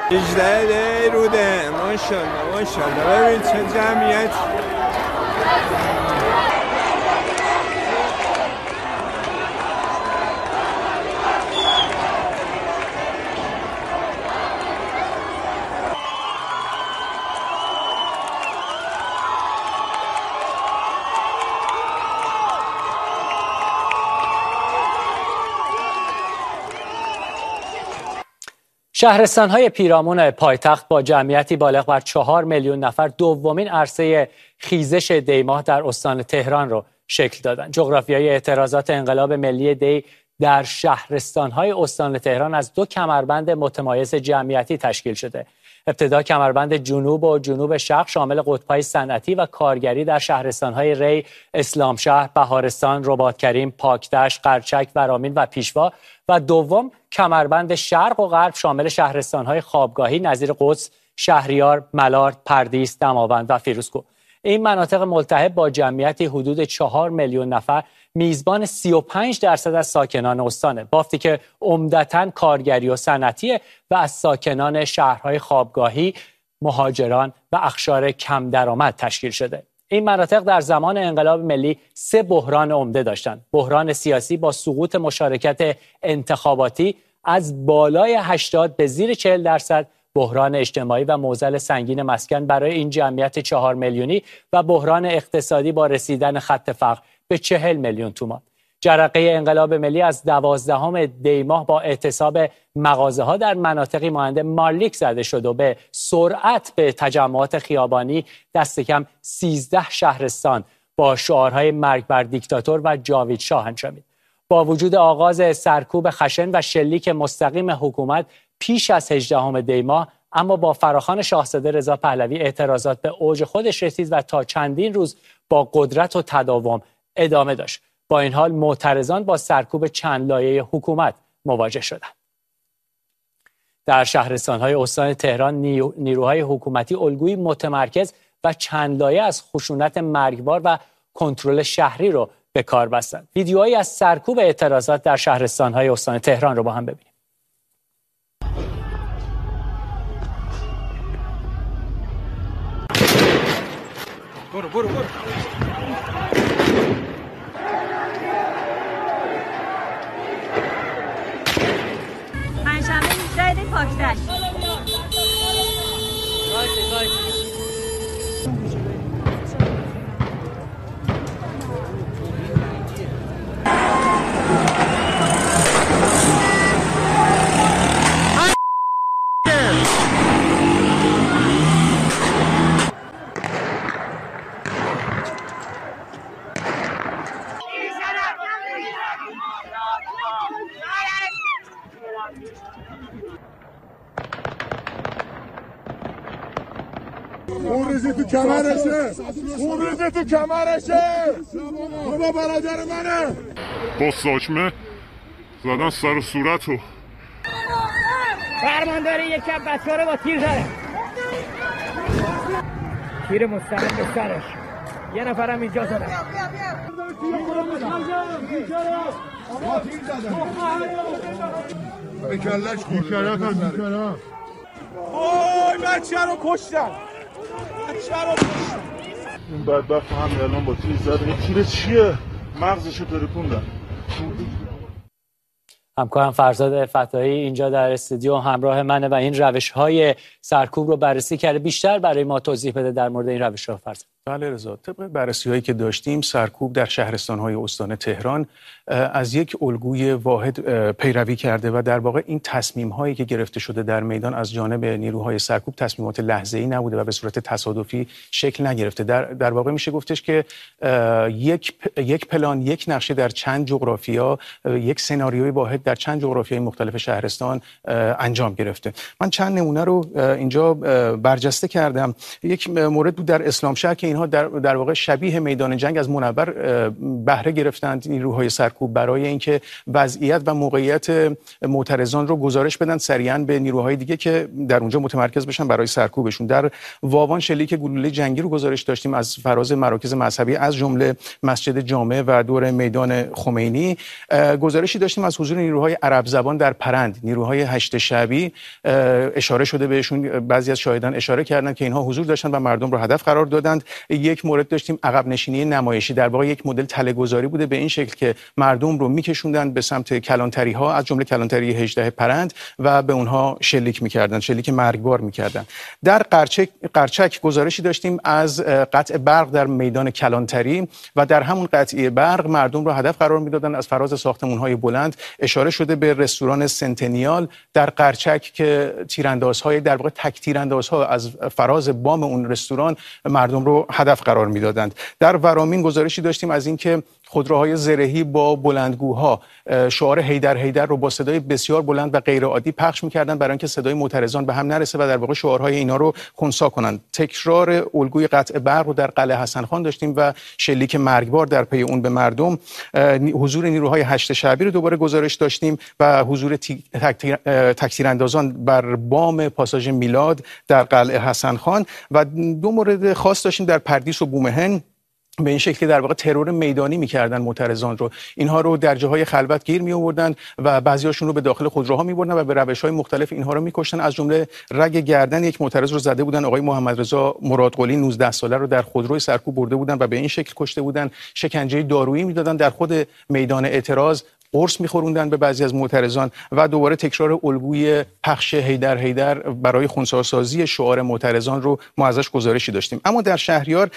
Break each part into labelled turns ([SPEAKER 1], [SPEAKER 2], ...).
[SPEAKER 1] 18 روده. ماشاءالله ببین چه جمعیت.
[SPEAKER 2] شهرستان‌های پیرامون پایتخت با جمعیتی بالغ بر 4 میلیون نفر دومین عرصه خیزش دی‌ماه در استان تهران را شکل دادند. جغرافیای اعتراضات انقلاب ملی دی در شهرستان‌های استان تهران از دو کمربند متمایز جمعیتی تشکیل شده. ابتدا کمربند جنوب و جنوب شرق شامل قطب‌های صنعتی و کارگری در شهرستان‌های ری، اسلامشهر، بهارستان، رباط‌کریم، پاکدشت، قرچک، ورامین و پیشوا و دوم کمربند شرق و غرب شامل شهرستان‌های خوابگاهی نظیر قدس، شهریار، ملارد، پردیس، دماوند و فیروزکوه. این مناطق ملتهب با جمعیتی حدود 4 میلیون نفر میزبان 35% از ساکنان استانه، بافتی که عمدتاً کارگری و صنعتیه و از ساکنان شهرهای خوابگاهی، مهاجران و اقشار کم درآمد تشکیل شده. این مناطق در زمان انقلاب ملی 3 بحران عمده داشتند. بحران سیاسی با سقوط مشارکت انتخاباتی از بالای 80 به زیر 40%، بحران اجتماعی و معضل سنگین مسکن برای این جمعیت 4 میلیونی و بحران اقتصادی با رسیدن خط فقر به 40 میلیون تومان. جرقه انقلاب ملی از 12 دی‌ماه با اعتصاب مغازه‌ها در مناطقی مانند مارلیک زده شد و به سرعت به تجمعات خیابانی دست کم 13 شهرستان با شعارهای مرگ بر دیکتاتور و جاوید شاه انجامید. با وجود آغاز سرکوب خشن و شلیک مستقیم حکومت پیش از 18 دی‌ماه، اما با فراخوان شاهزاده رضا پهلوی اعتراضات به اوج خودش رسید و تا چندین روز با قدرت و تداوم ادامه داشت. با این حال معترضان با سرکوب چند لایه حکومت مواجه شدند. در شهرستان‌های استان تهران نیروهای حکومتی الگویی متمرکز و چند لایه از خشونت مرگبار و کنترل شهری رو به کار بستند. ویدیوهایی از سرکوب اعتراضات در شهرستان‌های استان تهران رو با هم ببینیم.
[SPEAKER 3] برو
[SPEAKER 4] پنجشنبه 18 پاکدشت.
[SPEAKER 5] اون ریزی تو کمرشه بابا برادر منه.
[SPEAKER 6] با ساچمه زدن سر و صورتو.
[SPEAKER 7] فرمانداری یکی از بچه‌ها رو با تیر زده. تیر مستقیم به سرش. یه نفرم اینجا زدن.
[SPEAKER 5] به کلش خورد.
[SPEAKER 3] وای بچه رو کشتن.
[SPEAKER 6] این بدبخت همین الان با تیر زدن. این تیر چیه؟ مغزشو ترکوندن.
[SPEAKER 2] همکارم فرزاد فتاحی اینجا در استودیو همراه منه و این روش‌های سرکوب رو بررسی کرده. بیشتر برای ما توضیح بده در مورد این روش‌ها فرزاد.
[SPEAKER 8] بله رضا، طبق بررسی‌هایی که داشتیم سرکوب در شهرستان‌های استان تهران از یک الگوی واحد پیروی کرده و در واقع این تصمیم‌هایی که گرفته شده در میدان از جانب نیروهای سرکوب تصمیمات لحظه‌ای نبوده و به صورت تصادفی شکل نگرفته. در واقع میشه گفتش که یک پلان، یک نقشه در چند جغرافیا، یک سناریوی واحد در چند جغرافیای مختلف شهرستان انجام گرفته. من چند نمونه رو اینجا برجسته کردم. یک مورد بود در اسلامشهر که این اینها در واقع شبیه میدان جنگ از منور بهره گرفتند نیروهای سرکوب برای اینکه وضعیت و موقعیت معترضان رو گزارش بدن سریعا به نیروهای دیگه که در اونجا متمرکز بشن برای سرکوبشون. در واوان شلیک گلوله جنگی رو گزارش داشتیم از فراز مراکز مذهبی از جمله مسجد جامع و دور میدان خمینی. گزارشی داشتیم از حضور نیروهای عرب زبان در پرند، نیروهای هشت شعبی اشاره شده بهشون، بعضی از شاهدان اشاره کردند که اینها حضور داشتند و مردم رو هدف قرار دادند. یک مورد داشتیم عقب نشینی نمایشی، در واقع یک مدل تله‌گذاری بوده به این شکل که مردم رو میکشوندند به سمت کلانتری ها از جمله کلانتری 18 پرند و به اونها شلیک میکردند، شلیک مرگبار میکردند. در قرچک گزارشی داشتیم از قطع برق در میدان کلانتری و در همون قطعه برق مردم رو هدف قرار میدادند از فراز ساختمان‌های بلند. اشاره شده به رستوران سنتنیال در قرچک که تیراندازهای در واقع تک تیراندازها از فراز بام اون رستوران مردم رو هدف قرار میدادند. در ورامین گزارشی داشتیم از اینکه خودروهای زرهی با بلندگوها شعار حیدر حیدر رو با صدای بسیار بلند و غیر عادی پخش می‌کردند برای اینکه صدای معترضان به هم نرسه و در واقع شعارهای اینا رو خنثی کنند. تکرار الگوی قطع برق رو در قلعه حسن خان داشتیم و شلیک مرگبار در پی اون به مردم. حضور نیروهای هشت شعبی رو دوباره گزارش داشتیم و حضور تکتیراندازان بر بام پاساژ میلاد در قلعه حسن خان. و دو مورد خاص داشتیم در پردیس و بومهن به این شکل که در واقع ترور میدانی می‌کردن معترضان رو. اینها رو در جاهای خلوت گیر می‌آوردن و بعضی‌هاشون رو به داخل خودروها می‌بردن و به روش‌های مختلف اینها رو می‌کشتن. از جمله رگ گردن یک معترض رو زده بودن، آقای محمد رضا مرادقلی 19 ساله رو در خودروی سرکوب برده بودن و به این شکل کشته بودن. شکنجه دارویی می‌دادن در خود میدان اعتراض، قرص می‌خوروندن به بعضی از معترضان و دوباره تکرار الگوی پخش حیدر حیدر برای خنثی‌سازی شعار معترضان رو ما ازش گزارشی داشتیم. اما در شهریار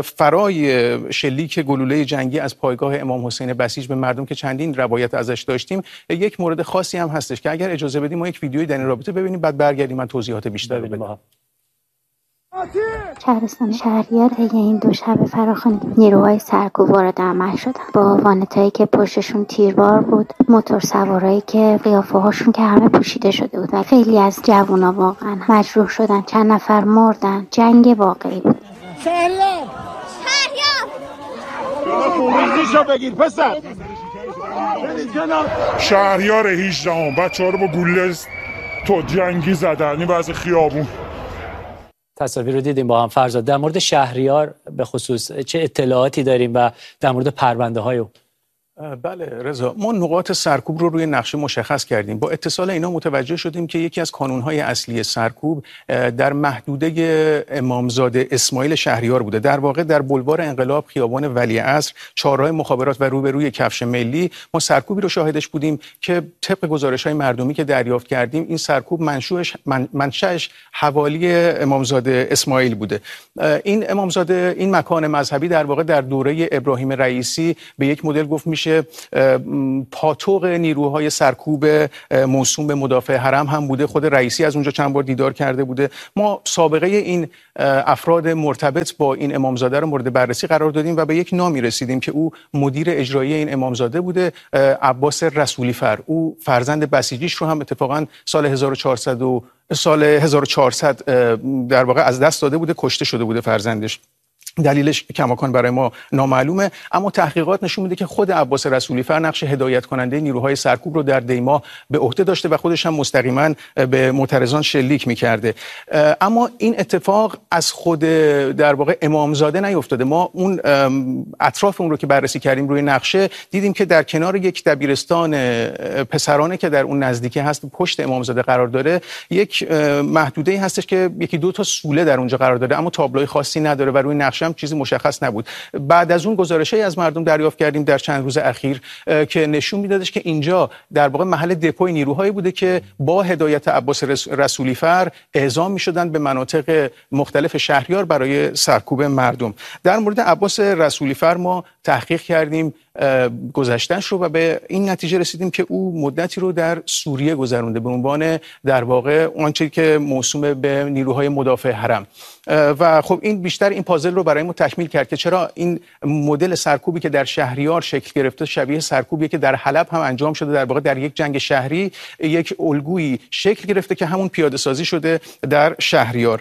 [SPEAKER 8] فرای شلیک گلوله جنگی از پایگاه امام حسین بسیج به مردم که چندین روایت ازش داشتیم، یک مورد خاصی هم هستش که اگر اجازه بدیم ما یک ویدیویی در این رابطه ببینیم، بعد برگردیم من توضیحات بیشتر بدم.
[SPEAKER 4] شهرستان شهریار طی این دو شب فراخوان نیروهای سرکوب وارد عمل شدن با وانتایی که پشتشون تیربار بود، موتور سوارایی که قیافه هاشون که همه پوشیده شده بود و خیلی از جوونا واقعا مجروح شدن، چند نفر مردن. جنگ واقعی بود.
[SPEAKER 5] شهریار بگیر پسر.
[SPEAKER 6] شهریار 18 بچه‌ها رو با گوله تو جنگی زدن این واسه خیابون.
[SPEAKER 2] تصاویر رو دیدیم با هم. فرزاد، در مورد شهریار به خصوص چه اطلاعاتی داریم و در مورد پرونده های او؟
[SPEAKER 8] بله رضا، ما نقاط سرکوب رو روی نقشه مشخص کردیم. با اتصال اینا متوجه شدیم که یکی از کانونهای اصلی سرکوب در محدوده امامزاده اسماعیل شهریار بوده. در واقع در بلوار انقلاب، خیابان ولیعصر، چهارراه مخابرات و روبروی کفش ملی ما سرکوبی رو شاهدش بودیم که طبق گزارش‌های مردمی که دریافت کردیم این سرکوب منشأش حوالی امامزاده اسماعیل بوده. این امامزاده، این مکان مذهبی در واقع در دوره ابراهیم رئیسی به یک مدل گفت میشه پاتوق نیروهای سرکوب موسوم به مدافع حرم هم بوده. خود رئیسی از اونجا چند بار دیدار کرده بوده. ما سابقه این افراد مرتبط با این امامزاده رو مورد بررسی قرار دادیم و به یک نامی رسیدیم که او مدیر اجرایی این امامزاده بوده، عباس رسولی فر. او فرزند بسیجیش رو هم اتفاقا سال 1400 در واقع از دست داده بوده، کشته شده بوده فرزندش. دلیلش کماکان برای ما نامعلومه، اما تحقیقات نشون میده که خود عباس رسولی فر نقش هدایت کننده نیروهای سرکوب رو در دیما به عهده داشته و خودش هم مستقیما به معترضان شلیک میکرده. اما این اتفاق از خود در واقع امامزاده نیفتاده. ما اون اطراف اون رو که بررسی کردیم روی نقشه دیدیم که در کنار یک دبیرستان پسرانه که در اون نزدیکی هست پشت امامزاده قرار داره، یک محدوده‌ای هستش که یکی دو تا سوله در اونجا قرار داره، اما تابلوی خاصی نداره و روی نقشه هم چیزی مشخص نبود. بعد از اون گزارش‌هایی از مردم دریافت کردیم در چند روز اخیر که نشون میدادش که اینجا در واقع محل دپوی نیروهایی بوده که با هدایت عباس رسولی فر اعزام می‌شدند به مناطق مختلف شهریار برای سرکوب مردم. در مورد عباس رسولی فر ما تحقیق کردیم گذشته‌اش رو و به این نتیجه رسیدیم که او مدتی رو در سوریه گذرونده به عنوان در واقع آنچه که موسوم به نیروهای مدافع حرم. و خب این بیشتر این پازل رو برای ما تکمیل کرد که چرا این مدل سرکوبی که در شهریار شکل گرفته شبیه سرکوبی که در حلب هم انجام شده، در واقع در یک جنگ شهری یک الگویی شکل گرفته که همون پیاده سازی شده در شهریار.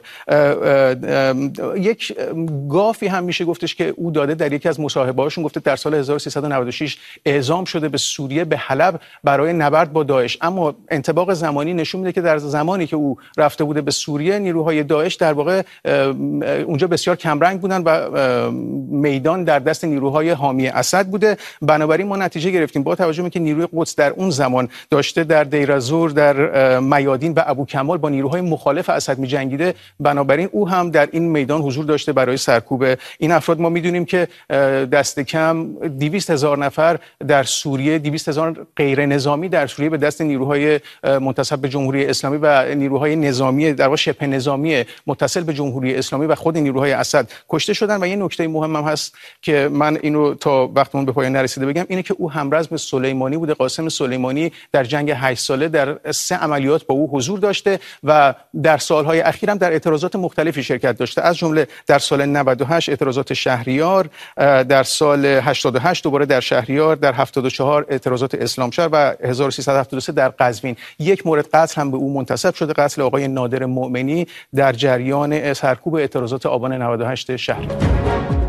[SPEAKER 8] یک گافی هم میشه گفتش که او داده در یکی از مصاحبه‌هاشون، گفته در سال 1396 اعزام شده به سوریه، به حلب برای نبرد با داعش، اما انطباق زمانی نشون میده که در زمانی که او رفته بوده به سوریه نیروهای داعش در واقع اونجا بسیار کمرنگ بودن و میدان در دست نیروهای حامی اسد بوده. بنابراین ما نتیجه گرفتیم با توجه به اینکه نیروی قدس در اون زمان داشته در دیر الزور، در میادین و ابو کمال با نیروهای مخالف اسد می‌جنگیده، بنابراین او هم در این میدان حضور داشته برای سرکوب این افراد. ما میدونیم که دست کم 200,000 نفر در سوریه، 200,000 غیر نظامی در سوریه به دست نیروهای منتسب به جمهوری اسلامی و نیروهای نظامی در واقع شبه نظامی متصل به جمهوری اسلامی و خود نیروهای اسد کشته شدن. و یه نکته مهم هم هست که من اینو تا وقتمون به پایان نرسیده بگم، اینه که او همرزم سلیمانی بوده. قاسم سلیمانی در جنگ 8 ساله در 3 عملیات با او حضور داشته و در سالهای اخیر هم در اعتراضات مختلفی شرکت داشته، از جمله در سال 98 اعتراضات شهریار، در سال 88 دوباره در شهریار، در 74 اعتراضات اسلامشهر و 1373 در قزوین. یک مورد قتل هم به او منتسب شده، قتل آقای نادر مؤمنی در جریان سرکوب اعتراضات آبان 98 شهریار.